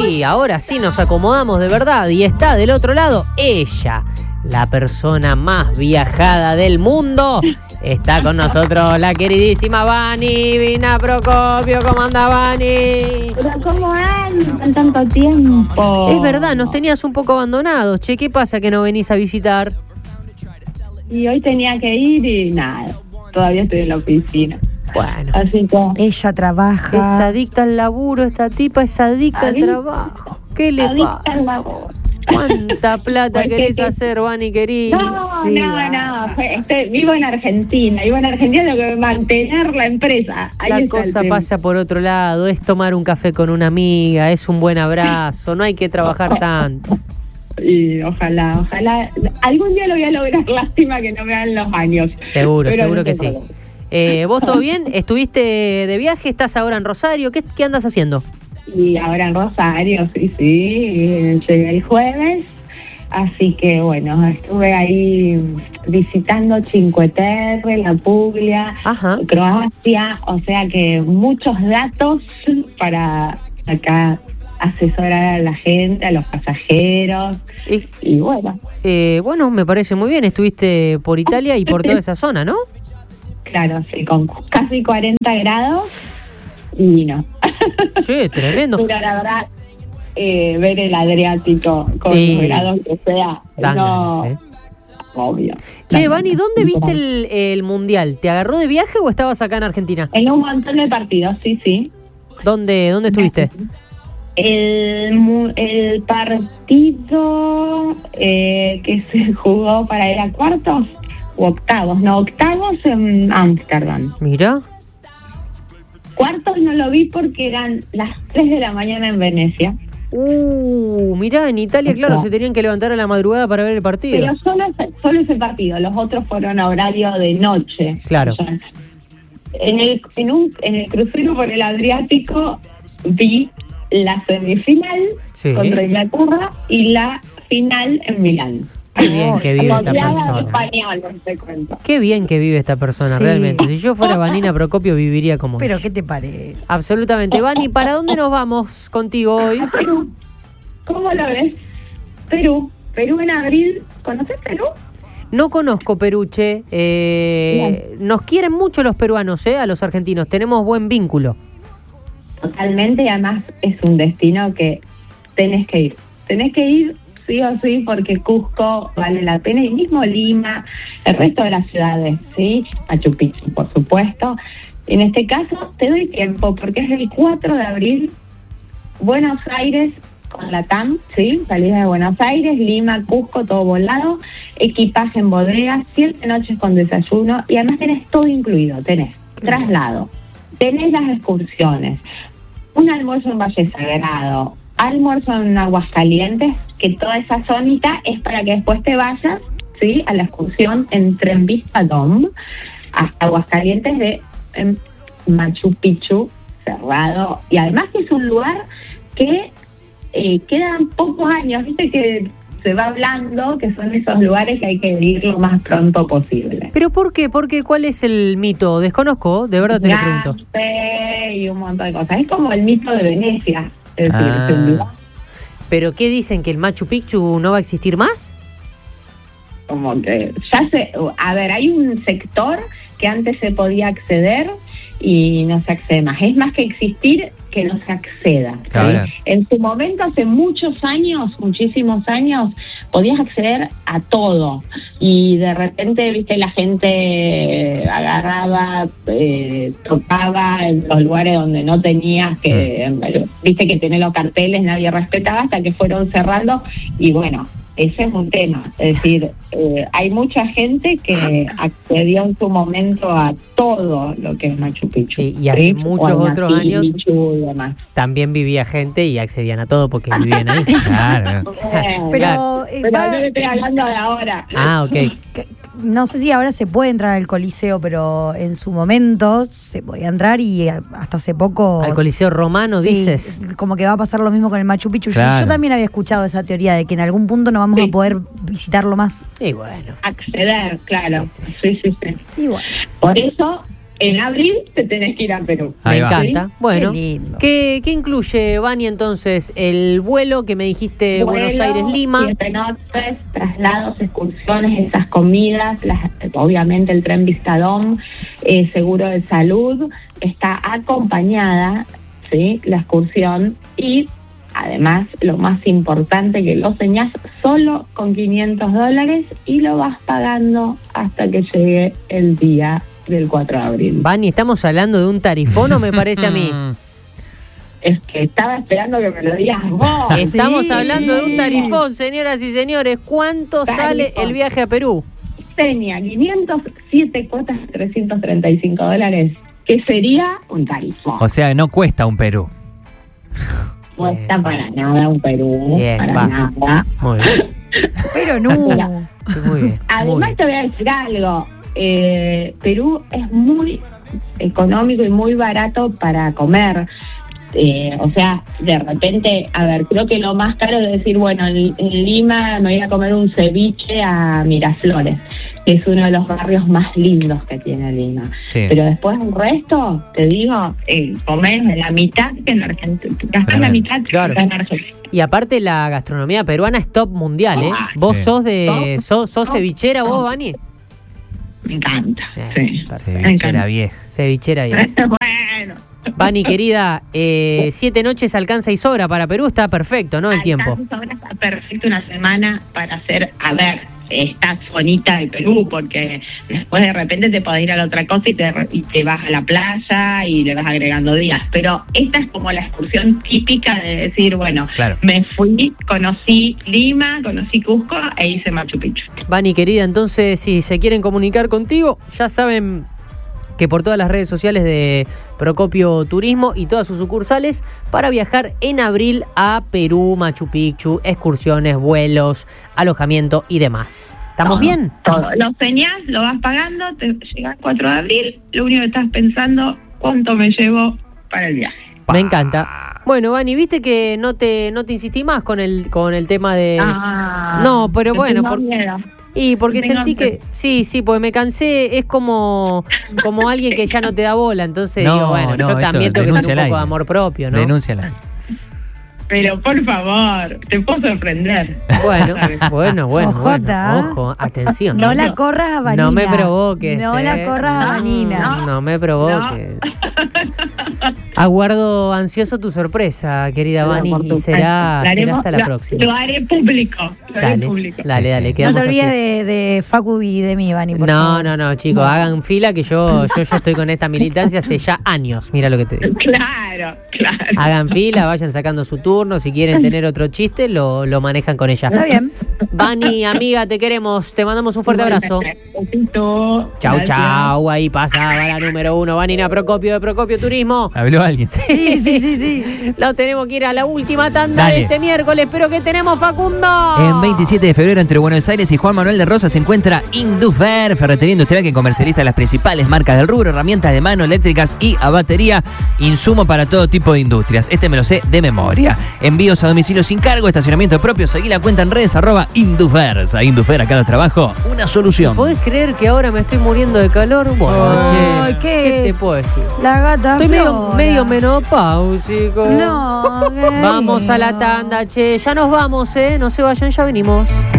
sí, ahora sí nos acomodamos de verdad y está del otro lado ella, la persona más viajada del mundo. Está con nosotros la queridísima Vani Vina Procopio. ¿Cómo anda, Vani? Pero ¿cómo andan tanto tiempo? Es verdad, nos tenías un poco abandonados. Che, ¿qué pasa que no venís a visitar? Y hoy tenía que ir y nada, todavía estoy en la oficina. Bueno, Así que Ella trabaja. es adicta al laburo, esta tipa es adicta al trabajo. ¿Qué le adicta pasa? al labor. ¿Cuánta plata Porque querés que- hacer, Vani, querida? No, Sí, no. Vivo en Argentina. Tengo que mantener la empresa. Ahí La está el cosa tema. pasa por otro lado, es tomar un café con una amiga, es un buen abrazo, no hay que trabajar tanto. Y ojalá. Algún día lo voy a lograr. Lástima que no me dan los años. Seguro Pero no que tengo sí. problema. ¿Vos todo bien? ¿Estuviste de viaje? ¿Estás ahora en Rosario? ¿Qué andas haciendo? Y ahora en Rosario, sí. Llegué el jueves. Así que bueno, estuve ahí visitando Cinque Terre, La Puglia, Ajá. Croacia. O sea que muchos datos para acá asesorar a la gente, a los pasajeros. Y bueno, Bueno, me parece muy bien. Estuviste por Italia y por toda esa zona, ¿no? claro, sí, con casi 40 grados y no. Sí, tremendo. Pero la verdad, ver el Adriático con Sí. los grados que sea, Dan no, ganas, obvio. Che, Dan Vani, ganas, ¿dónde viste literal. el Mundial? ¿Te agarró de viaje o estabas acá en Argentina? En un montón de partidos, sí. ¿Dónde estuviste? El partido que se jugó para ir a cuartos u octavos, en Ámsterdam. Mira. Cuartos no lo vi porque eran las 3 de la mañana en Venecia. Mirá, en Italia, claro, se tenían que levantar a la madrugada para ver el partido. Pero solo ese partido, los otros fueron a horario de noche. Claro. O sea, en el crucero por el Adriático vi la semifinal Sí. contra Inglaterra y la final en Milán. Qué bien que vive esta Rodeada de persona. españoles, te cuento. Qué bien que vive esta persona, Sí. realmente. Si yo fuera Vanina Procopio, viviría como Pero ella. ¿qué te parece? Absolutamente. Vani, ¿para dónde nos vamos contigo hoy? A Perú. ¿Cómo lo ves? Perú en abril. ¿Conoces Perú? No conozco Peruche. Nos quieren mucho los peruanos, a los argentinos. Tenemos buen vínculo. Totalmente, y además es un destino que tenés que ir. Tenés que ir sí o sí, porque Cusco vale la pena, y mismo Lima, el resto de las ciudades, ¿sí? Machu Picchu, por supuesto. En este caso, te doy tiempo, porque es el 4 de abril, Buenos Aires con la TAM, ¿sí? Salida de Buenos Aires, Lima, Cusco, todo volado, equipaje en bodega, 7 noches con desayuno, y además tenés todo incluido, tenés traslado, tenés las excursiones, un almuerzo en Valle Sagrado, almuerzo en Aguascalientes, que toda esa zonita es para que después te vayas, ¿sí? A la excursión en Tren Vista Dom hasta Aguascalientes en Machu Picchu, cerrado, y además que es un lugar que quedan pocos años, viste que se va hablando que son esos lugares que hay que ir lo más pronto posible. ¿Pero por qué? ¿Cuál es el mito? Desconozco, de verdad te lo pregunto. Gampe y un montón de cosas. Es como el mito de Venecia. Es decir, Ah. es un lugar ¿Pero qué dicen? ¿Que el Machu Picchu no va a existir más? como que a ver, hay un sector que antes se podía acceder y no se accede más. Es más que existir, que no se acceda. ¿sí? Claro. En su momento, hace muchísimos años, podías acceder a todo, y de repente, viste, la gente agarraba, tocaba en los lugares donde no tenías que, viste que tener los carteles, nadie respetaba, hasta que fueron cerrando, y bueno, ese es un tema. Es decir, hay mucha gente que accedió en su momento a todo lo que es Machu Picchu. Y hace ¿sí? muchos O a otros Machu años Picchu y demás. también vivía gente y accedían a todo porque vivían ahí. Claro. Pero, Pero yo estoy hablando de ahora. Ah, ok. no sé si ahora se puede entrar al Coliseo, pero en su momento se podía entrar, y hasta hace poco... Al Coliseo Romano, sí, dices. como que va a pasar lo mismo con el Machu Picchu. Claro. Yo también había escuchado esa teoría de que en algún punto no vamos Sí. a poder visitarlo más. Y bueno. Acceder, claro. Sí. Sí. Y bueno, Por eso en abril te tenés que ir a Perú. Me Ahí va. encanta. Bueno, Qué lindo. ¿qué incluye, Vani, entonces? El vuelo que me dijiste, Buenos Vuelo, Aires-Lima. 7 noches, traslados, excursiones, esas comidas, obviamente el tren Vistadom, seguro de salud, está acompañada, ¿sí? La excursión, y además lo más importante, que lo señás solo con $500 y lo vas pagando hasta que llegue el día del 4 de abril. Vani, ¿estamos hablando de un tarifón o me parece a mí? Es que estaba esperando que me lo digas vos. Estamos Sí. hablando de un tarifón, señoras y señores. ¿Cuánto sale Tarifón. el viaje a Perú? Tenía 507 cuotas, $335, que sería un tarifón. O sea, no cuesta un Perú. No está para nada un Perú, Bien, para va. nada. Muy bien. Pero no. Muy bien. Muy Además bien. te voy a decir algo, Perú es muy económico y muy barato para comer. O sea, de repente, a ver, creo que lo más caro es decir, bueno, en Lima me voy a comer un ceviche a Miraflores, que es uno de los barrios más lindos que tiene Lima. Sí. Pero después el resto, te digo, comer la mitad que en Argentina, gastar la mitad Claro. que en Argentina. Y aparte la gastronomía peruana es top mundial, ¿eh? Ah, ¿Vos sí. sos cevichera vos, Vani? Me encanta, Bien, sí. perfecto. Me encanta. Era vieja. Cevichera bien. Bueno. Vani, querida, 7 noches alcanza y sobra para Perú, está perfecto, ¿no? El tiempo. Alcanza ahora, está perfecto una semana para hacer, estás bonita de Perú, porque después de repente te podés ir a la otra cosa y te vas a la playa y le vas agregando días. Pero esta es como la excursión típica de decir, bueno, Claro. me fui, conocí Lima, conocí Cusco e hice Machu Picchu. Vani, querida, entonces si se quieren comunicar contigo, ya saben que por todas las redes sociales de Procopio Turismo y todas sus sucursales para viajar en abril a Perú, Machu Picchu, excursiones, vuelos, alojamiento y demás. ¿Estamos Todo, bien? Todo. Lo señás, lo vas pagando, te llegas 4 de abril, lo único que estás pensando, ¿cuánto me llevo para el viaje? Me encanta. Bueno, Vani, viste que no te insistí más con el tema de... No, pero te bueno, tengo miedo. Y porque Tengo sentí que... Sí, porque me cansé, es como alguien que ya no te da bola, entonces No, digo, bueno, no, yo esto también tengo que denuncia tener un al poco de aire. amor propio, ¿no? Denúnciala. Pero por favor, te puedo sorprender. Bueno, Ojota. ojo, atención. No la corras a Vanina. No me provoques. No la corras a Vanina. No me provoques. Aguardo ansioso tu sorpresa, querida No, Vani, por y supuesto. será hasta la Lo próxima. haré público. Dale, No quedamos te olvides así. de Facu y de mí, Vani, por favor. No, chicos, hagan fila que yo ya estoy con esta militancia hace ya años, mira lo que te digo. Claro. Hagan fila, vayan sacando su turno, si quieren tener otro chiste, lo manejan con ella. Está bien. Vani, amiga, te queremos, te mandamos un fuerte abrazo. Besito. Chau, Gracias. chau, ahí pasaba la número 1, Vanina Procopio de Procopio Turismo. Habló alguien. Sí. Lo tenemos que ir a la última tanda Dale. de este miércoles, pero que tenemos, Facundo. En 27 de febrero entre Buenos Aires y Juan Manuel de Rosas se encuentra Indufer, ferretería industrial que comercializa las principales marcas del rubro, herramientas de mano, eléctricas y a batería, insumo para todo tipo de industrias. Este me lo sé de memoria. Envíos a domicilio sin cargo, estacionamiento propio, seguí la cuenta en redes @Indufer. A Indufer, a cada trabajo, una solución. ¿Podés creer que ahora me estoy muriendo de calor? Bueno, Ay, che, ¿qué? te puedo decir? La gata Estoy Flora. medio menopáusico. No, Vamos a la tanda, che. Ya nos vamos, no se vayan, ya venimos.